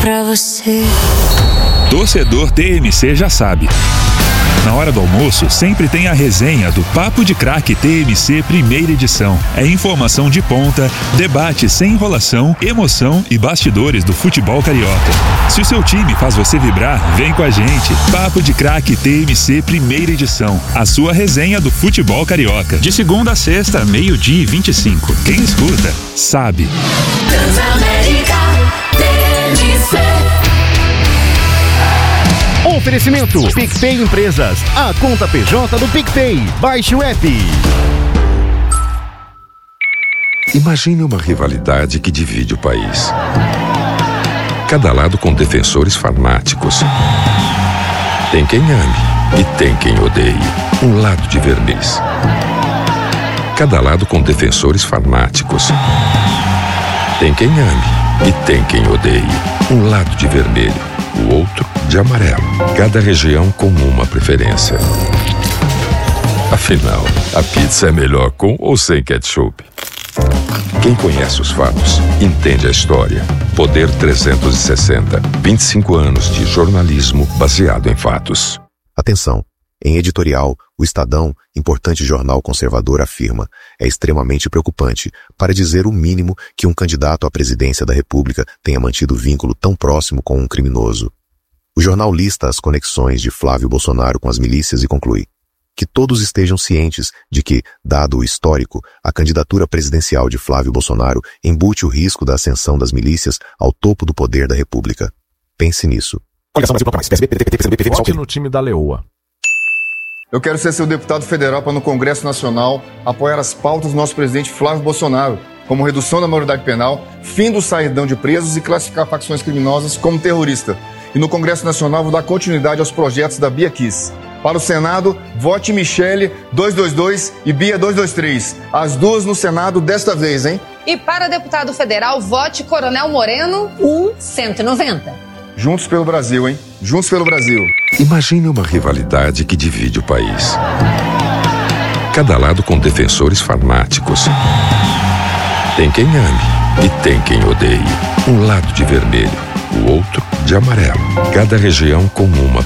pra você. Torcedor TMC já sabe. Na hora do almoço, sempre tem a resenha do Papo de Craque TMC primeira edição. É informação de ponta, debate sem enrolação, emoção e bastidores do futebol carioca. Se o seu time faz você vibrar, vem com a gente. Papo de Craque TMC primeira edição. A sua resenha do futebol carioca. De segunda a sexta, 12:25. Quem escuta, sabe. Transamérica TMC. Oferecimento PicPay Empresas, a conta PJ do PicPay. Baixe o app. Imagine uma rivalidade que divide o país. Cada lado com defensores fanáticos. Tem quem ame e tem quem odeie. Um lado de verniz. Cada lado com defensores fanáticos. Tem quem ame e tem quem odeie. Um lado de vermelho, o outro de amarelo. Cada região com uma preferência. Afinal, a pizza é melhor com ou sem ketchup? Quem conhece os fatos, entende a história. Poder 360. 25 anos de jornalismo baseado em fatos. Atenção! Em editorial, o Estadão, importante jornal conservador, afirma: é extremamente preocupante, para dizer o mínimo, que um candidato à presidência da República tenha mantido vínculo tão próximo com um criminoso. O jornal lista as conexões de Flávio Bolsonaro com as milícias e conclui: que todos estejam cientes de que, dado o histórico, a candidatura presidencial de Flávio Bolsonaro embute o risco da ascensão das milícias ao topo do poder da República. Pense nisso. Vote no time da Leoa. Eu quero ser seu deputado federal para no Congresso Nacional apoiar as pautas do nosso presidente Flávio Bolsonaro, como redução da maioridade penal, fim do saídão de presos e classificar facções criminosas como terrorista. E no Congresso Nacional vou dar continuidade aos projetos da Bia Kiss. Para o Senado, vote Michele 222 e Bia 223. As duas no Senado desta vez, hein? E para deputado federal, vote Coronel Moreno 190. Juntos pelo Brasil, hein? Juntos pelo Brasil. Imagine uma rivalidade que divide o país. Cada lado com defensores fanáticos. Tem quem ame e tem quem odeie. Um lado de vermelho, o outro de amarelo. Cada região com uma